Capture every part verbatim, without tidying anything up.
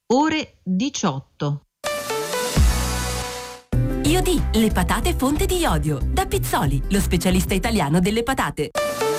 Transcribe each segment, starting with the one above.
ore diciotto. Iodì, le patate fonte di iodio. Da Pizzoli, lo specialista italiano delle patate.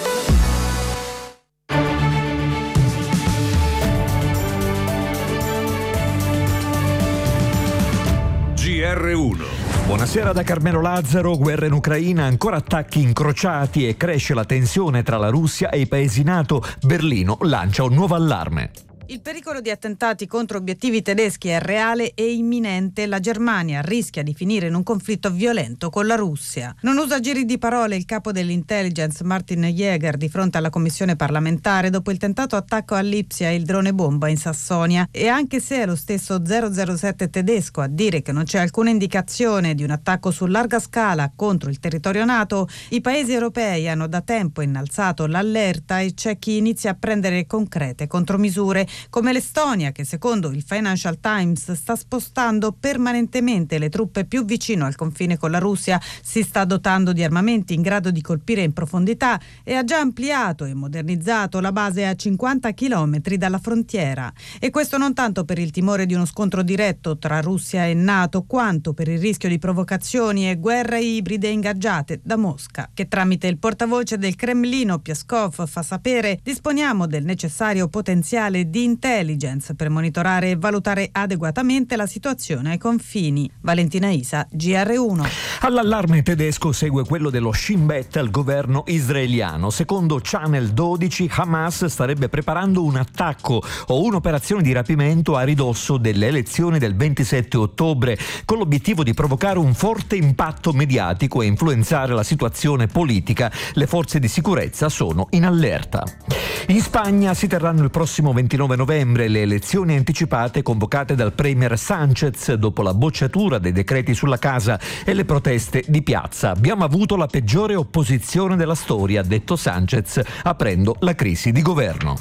G R uno. Buonasera da Carmelo Lazzaro. Guerra in Ucraina, ancora attacchi incrociati e cresce la tensione tra la Russia e i paesi NATO. Berlino lancia un nuovo allarme. Il pericolo di attentati contro obiettivi tedeschi è reale e imminente. La Germania rischia di finire in un conflitto violento con la Russia. Non usa giri di parole il capo dell'intelligence Martin Jäger di fronte alla commissione parlamentare dopo il tentato attacco a Lipsia e il drone bomba in Sassonia. E anche se è lo stesso zero zero sette tedesco a dire che non c'è alcuna indicazione di un attacco su larga scala contro il territorio NATO, i paesi europei hanno da tempo innalzato l'allerta e c'è chi inizia a prendere concrete contromisure, come l'Estonia, che secondo il Financial Times sta spostando permanentemente le truppe più vicino al confine con la Russia, si sta dotando di armamenti in grado di colpire in profondità e ha già ampliato e modernizzato la base a cinquanta chilometri dalla frontiera. E questo non tanto per il timore di uno scontro diretto tra Russia e NATO, quanto per il rischio di provocazioni e guerre ibride ingaggiate da Mosca, che tramite il portavoce del Cremlino Peskov fa sapere: disponiamo del necessario potenziale di intelligence per monitorare e valutare adeguatamente la situazione ai confini. Valentina Isa, G R uno. All'allarme tedesco segue quello dello Shin Bet al governo israeliano. Secondo Channel dodici, Hamas starebbe preparando un attacco o un'operazione di rapimento a ridosso delle elezioni del ventisette ottobre, con l'obiettivo di provocare un forte impatto mediatico e influenzare la situazione politica. Le forze di sicurezza sono in allerta. In Spagna si terranno il prossimo ventinove novembre le elezioni anticipate convocate dal premier Sánchez dopo la bocciatura dei decreti sulla casa e le proteste di piazza. Abbiamo avuto la peggiore opposizione della storia, ha detto Sánchez, aprendo la crisi di governo.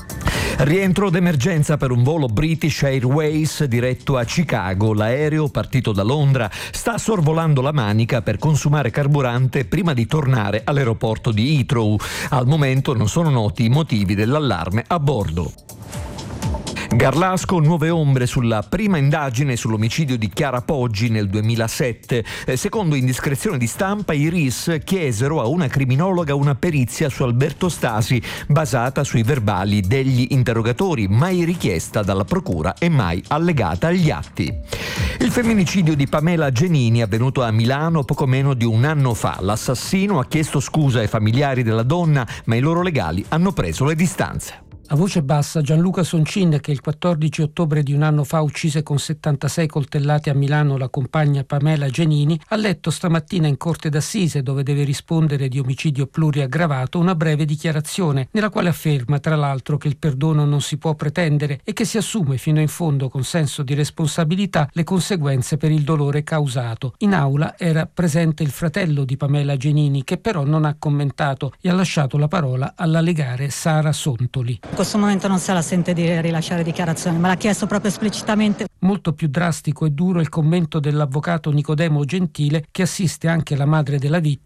Rientro d'emergenza per un volo British Airways diretto a Chicago. L'aereo, partito da Londra, sta sorvolando la Manica per consumare carburante prima di tornare all'aeroporto di Heathrow. Al momento non sono noti i motivi dell'allarme a bordo. Garlasco, nuove ombre sulla prima indagine sull'omicidio di Chiara Poggi nel duemilasette. Secondo indiscrezione di stampa, i R I S chiesero a una criminologa una perizia su Alberto Stasi basata sui verbali degli interrogatori, mai richiesta dalla procura e mai allegata agli atti. Il femminicidio di Pamela Genini, avvenuto a Milano poco meno di un anno fa. L'assassino ha chiesto scusa ai familiari della donna, ma i loro legali hanno preso le distanze. A voce bassa, Gianluca Soncin, che il quattordici ottobre di un anno fa uccise con settantasei coltellate a Milano la compagna Pamela Genini, ha letto stamattina in corte d'assise, dove deve rispondere di omicidio pluriaggravato, una breve dichiarazione nella quale afferma, tra l'altro, che il perdono non si può pretendere e che si assume fino in fondo con senso di responsabilità le conseguenze per il dolore causato. In aula era presente il fratello di Pamela Genini, che però non ha commentato e ha lasciato la parola alla legale Sara Sontoli. In questo momento non se la sente di rilasciare dichiarazioni, me l'ha chiesto proprio esplicitamente. Molto più drastico e duro il commento dell'avvocato Nicodemo Gentile, che assiste anche la madre della vittima